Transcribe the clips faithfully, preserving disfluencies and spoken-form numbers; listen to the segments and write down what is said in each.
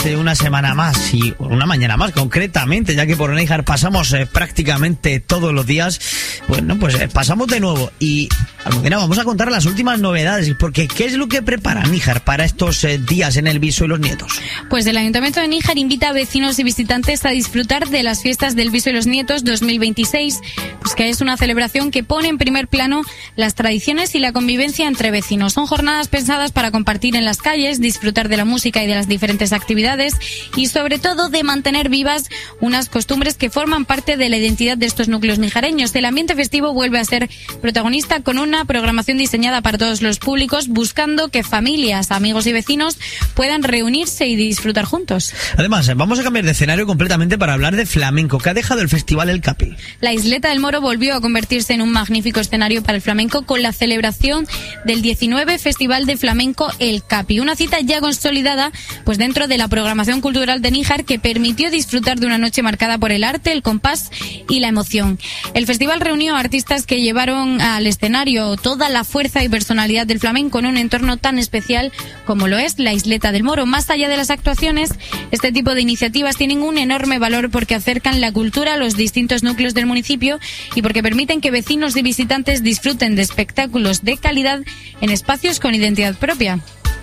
una semana más y una mañana más concretamente, ya que por Níjar pasamos eh, prácticamente todos los días. Bueno, pues eh, pasamos de nuevo y Almudena, vamos a contar las últimas novedades, porque ¿qué es lo que prepara Níjar para estos eh, días en el Viso y los Nietos? Pues el Ayuntamiento de Níjar invita a vecinos y visitantes a disfrutar de las fiestas del Viso y los Nietos dos mil veintiséis, pues que es una celebración que pone en primer plano las tradiciones y la convivencia entre vecinos. Son jornadas pensadas para compartir en las calles, disfrutar de la música y de las diferentes actividades y sobre todo de mantener vivas unas costumbres que forman parte de la identidad de estos núcleos nijareños. El ambiente festivo vuelve a ser protagonista con una programación diseñada para todos los públicos, buscando que familias, amigos y vecinos puedan reunirse y disfrutar juntos. Además, vamos a cambiar de escenario completamente para hablar de flamenco, que ha dejado el festival El Capi. La Isleta del Moro volvió a convertirse en un magnífico escenario para el flamenco con la celebración del diecinueve Festival de Flamenco El Capi, una cita ya consolidada pues dentro de la programación cultural de Níjar, que permitió disfrutar de una noche marcada por el arte, el compás y la emoción. El festival reunió a artistas que llevaron al escenario toda la fuerza y personalidad del flamenco en un entorno tan especial como lo es la Isleta del Moro. Más allá de las actuaciones, este tipo de iniciativas tienen un enorme valor porque acercan la cultura a los distintos núcleos del municipio y porque permiten que vecinos y visitantes disfruten de espectáculos de calidad en espacios con identidad propia.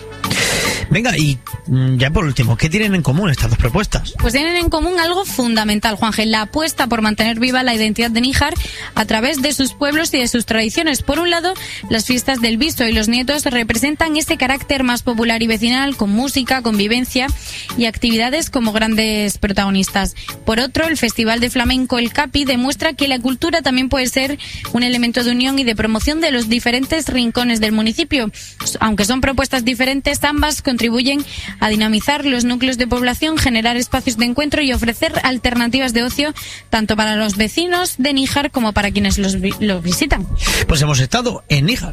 Venga, y ya por último, ¿qué tienen en común estas dos propuestas? Pues tienen en común algo fundamental, Juángel, la apuesta por mantener viva la identidad de Níjar a través de sus pueblos y de sus tradiciones. Por un lado, las fiestas del Viso y los Nietos representan ese carácter más popular y vecinal, con música, convivencia y actividades como grandes protagonistas. Por otro, el Festival de Flamenco El Capi demuestra que la cultura también puede ser un elemento de unión y de promoción de los diferentes rincones del municipio. Aunque son propuestas diferentes, ambas contribuyen a dinamizar los núcleos de población, generar espacios de encuentro y ofrecer alternativas de ocio tanto para los vecinos de Níjar como para quienes los, vi- los visitan. Pues hemos estado en Níjar.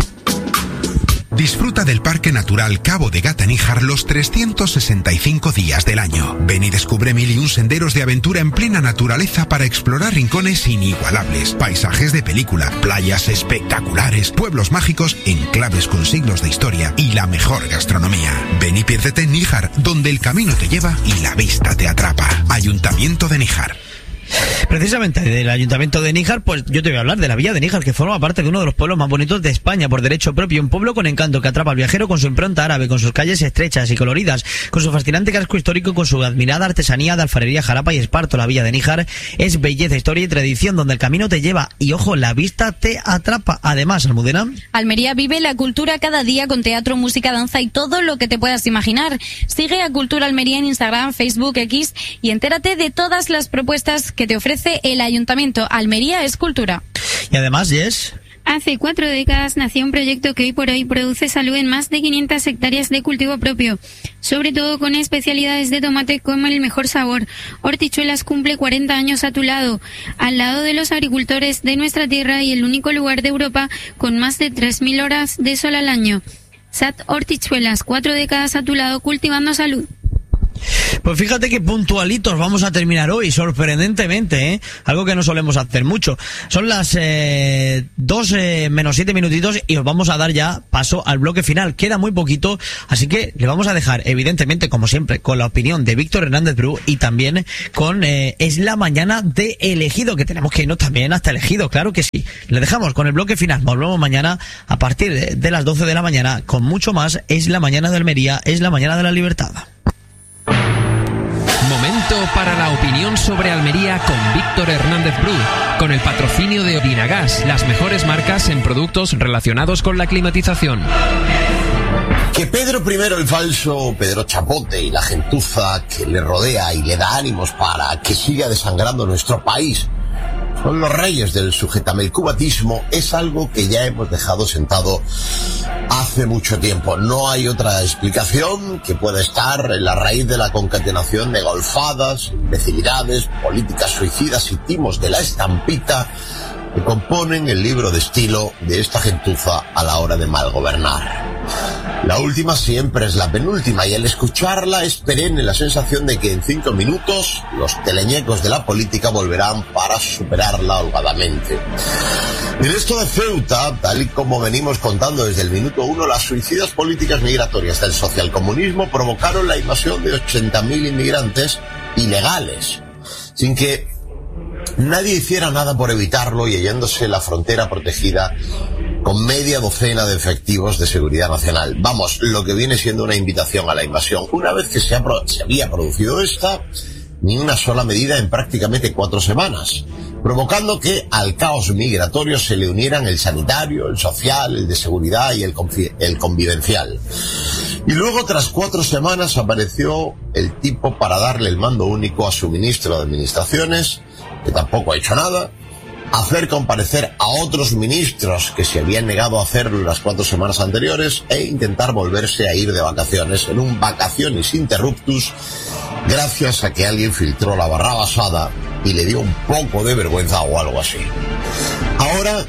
Disfruta del Parque Natural Cabo de Gata Níjar los trescientos sesenta y cinco días del año. Ven y descubre mil y un senderos de aventura en plena naturaleza para explorar rincones inigualables, paisajes de película, playas espectaculares, pueblos mágicos, enclaves con siglos de historia y la mejor gastronomía. Ven y piérdete en Níjar, donde el camino te lleva y la vista te atrapa. Ayuntamiento de Níjar. Precisamente del Ayuntamiento de Níjar, pues yo te voy a hablar de la Villa de Níjar, que forma parte de uno de los pueblos más bonitos de España por derecho propio, un pueblo con encanto que atrapa al viajero con su impronta árabe, con sus calles estrechas y coloridas, con su fascinante casco histórico, con su admirada artesanía de alfarería, jarapa y esparto. La Villa de Níjar es belleza, historia y tradición, donde el camino te lleva y, ojo, la vista te atrapa. Además, Almudena, Almería vive la cultura cada día con teatro, música, danza y todo lo que te puedas imaginar. Sigue a Cultura Almería en Instagram, Facebook, X y entérate de todas las propuestas que te ofrece el Ayuntamiento. Almería es cultura. y además, Jess... Hace cuatro décadas nació un proyecto que hoy por hoy produce salud en más de quinientas hectáreas de cultivo propio, sobre todo con especialidades de tomate como el mejor sabor. Hortichuelas cumple cuarenta años a tu lado, al lado de los agricultores de nuestra tierra y el único lugar de Europa con más de tres mil horas de sol al año. S A T Hortichuelas, cuatro décadas a tu lado cultivando salud. Pues fíjate que puntualitos vamos a terminar hoy, sorprendentemente, ¿eh? Algo que no solemos hacer mucho. Son las eh, dos eh, menos siete minutitos y os vamos a dar ya paso al bloque final. Queda muy poquito, así que le vamos a dejar, evidentemente, como siempre, con la opinión de Víctor Hernández Bru y también con eh, Es la Mañana de Elegido, que tenemos que irnos también hasta Elegido, claro que sí. Le dejamos con el bloque final. Volvemos mañana a partir de, de las doce de la mañana con mucho más. Es la Mañana de Almería, es la Mañana de la Libertad. Momento para la opinión sobre Almería con Víctor Hernández Bru, con el patrocinio de Odinagas, las mejores marcas en productos relacionados con la climatización. Que Pedro primero el falso, Pedro Chapote y la gentuza que le rodea y le da ánimos para que siga desangrando nuestro país son los reyes del sujetamelcubatismo es algo que ya hemos dejado sentado hace mucho tiempo. No hay otra explicación que pueda estar en la raíz de la concatenación de golfadas, imbecilidades, políticas suicidas y timos de la estampita que componen el libro de estilo de esta gentuza a la hora de mal gobernar. La última siempre es la penúltima y al escucharla es perenne la sensación de que en cinco minutos los teleñecos de la política volverán para superarla holgadamente. En esto de Ceuta, tal y como venimos contando desde el minuto uno, las suicidas políticas migratorias del socialcomunismo provocaron la invasión de ochenta mil inmigrantes ilegales, sin que nadie hiciera nada por evitarlo y hallándose la frontera protegida con media docena de efectivos de seguridad nacional. Vamos, lo que viene siendo una invitación a la invasión. Una vez que se, ha pro- se había producido esta, ni una sola medida en prácticamente cuatro semanas, provocando que al caos migratorio se le unieran el sanitario, el social, el de seguridad y el, confi- el convivencial. Y luego, tras cuatro semanas, apareció el tipo para darle el mando único a su ministro de Administraciones, que tampoco ha hecho nada, hacer comparecer a otros ministros que se habían negado a hacerlo las cuatro semanas anteriores e intentar volverse a ir de vacaciones en un vacaciones interruptus gracias a que alguien filtró la barrabasada y le dio un poco de vergüenza o algo así. Ahora,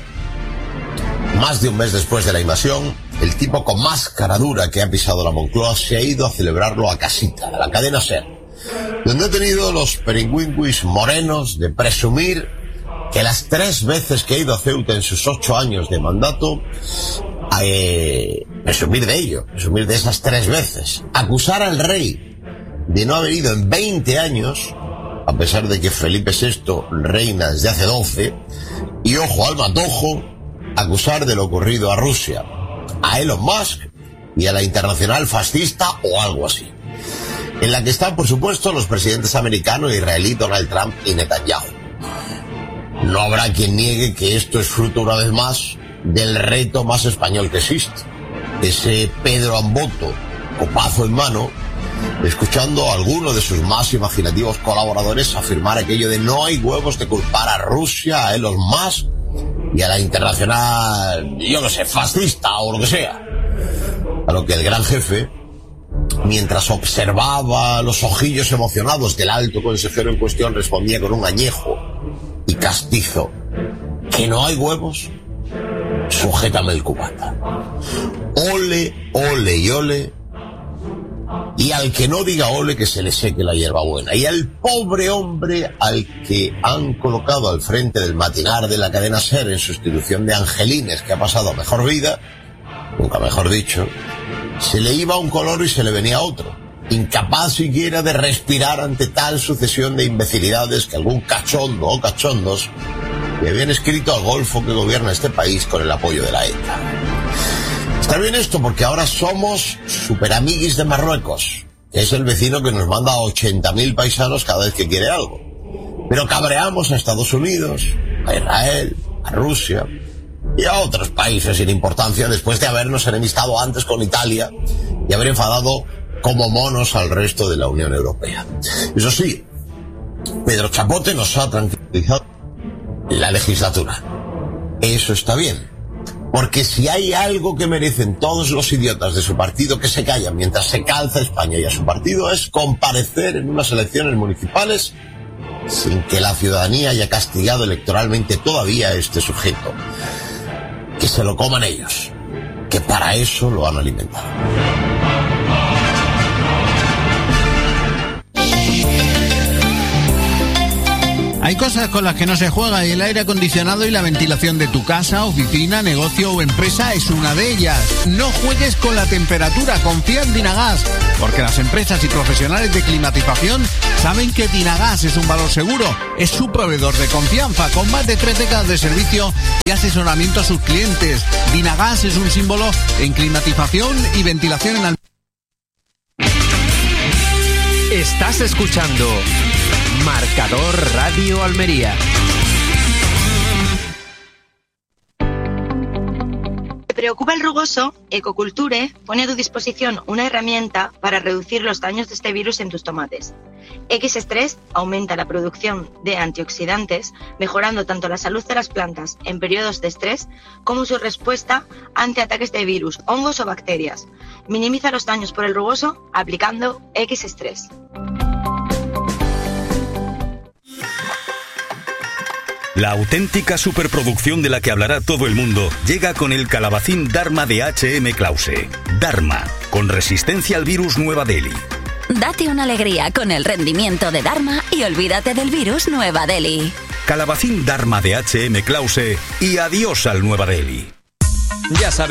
más de un mes después de la invasión, el tipo con más cara dura que ha pisado la Moncloa se ha ido a celebrarlo a casita, a la cadena SER, donde ha tenido los peringüinguis morenos de presumir que las tres veces que ha ido a Ceuta en sus ocho años de mandato, eh, presumir de ello, presumir de esas tres veces, acusar al rey de no haber ido en veinte años, a pesar de que Felipe sexto reina desde hace doce, y ojo al matojo, acusar de lo ocurrido a Rusia, a Elon Musk y a la internacional fascista o algo así, en la que están por supuesto los presidentes americano e israelí Donald Trump y Netanyahu. No habrá quien niegue que esto es fruto una vez más del reto más español que existe. Ese Pedro Amboto, copazo en mano, escuchando a alguno de sus más imaginativos colaboradores afirmar aquello de no hay huevos de culpar a Rusia, a Elon Musk y a la internacional, yo no sé, fascista o lo que sea. A lo que el gran jefe, mientras observaba los ojillos emocionados del alto consejero en cuestión, respondía con un añejo y castizo: ¿que no hay huevos? Sujétame el cubata. Ole, ole y ole. Y al que no diga ole, que se le seque la hierbabuena. Y al pobre hombre al que han colocado al frente del matinar de la cadena SER en sustitución de Angelines, que ha pasado a mejor vida, nunca mejor dicho, se le iba un color y se le venía otro, incapaz siquiera de respirar ante tal sucesión de imbecilidades que algún cachondo o cachondos le habían escrito al golfo que gobierna este país con el apoyo de la ETA. Está bien esto porque ahora somos superamiguis de Marruecos, que es el vecino que nos manda a ochenta mil paisanos cada vez que quiere algo. Pero cabreamos a Estados Unidos, a Israel, a Rusia y a otros países sin importancia después de habernos enemistado antes con Italia y haber enfadado como monos al resto de la Unión Europea. Eso sí, Pedro Chapote nos ha tranquilizado la legislatura. Eso está bien. Porque si hay algo que merecen todos los idiotas de su partido que se callan mientras se calza España y a su partido, es comparecer en unas elecciones municipales sin que la ciudadanía haya castigado electoralmente todavía a este sujeto. Que se lo coman ellos, que para eso lo han alimentado. Hay cosas con las que no se juega y el aire acondicionado y la ventilación de tu casa, oficina, negocio o empresa es una de ellas. No juegues con la temperatura, confía en Dinagas, porque las empresas y profesionales de climatización saben que Dinagas es un valor seguro, es su proveedor de confianza, con más de tres décadas de servicio y asesoramiento a sus clientes. Dinagas es un símbolo en climatización y ventilación en al... Estás escuchando Marcador Radio Almería. ¿Te preocupa el rugoso? Ecoculture pone a tu disposición una herramienta para reducir los daños de este virus en tus tomates. X-Stress aumenta la producción de antioxidantes, mejorando tanto la salud de las plantas en periodos de estrés como su respuesta ante ataques de virus, hongos o bacterias. Minimiza los daños por el rugoso aplicando X-Stress. La auténtica superproducción de la que hablará todo el mundo llega con el calabacín Dharma de H M Klause. Dharma, con resistencia al virus Nueva Delhi. Date una alegría con el rendimiento de Dharma y olvídate del virus Nueva Delhi. Calabacín Dharma de H M Klause y adiós al Nueva Delhi. Ya sabes.